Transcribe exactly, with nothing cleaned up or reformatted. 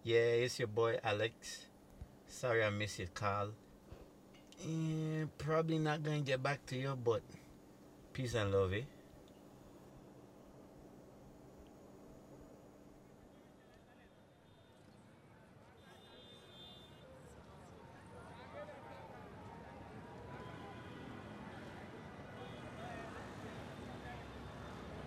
Yeah, it's your boy Alex. Sorry I missed your call. Eh, probably not gonna get back to you, but peace and love, eh?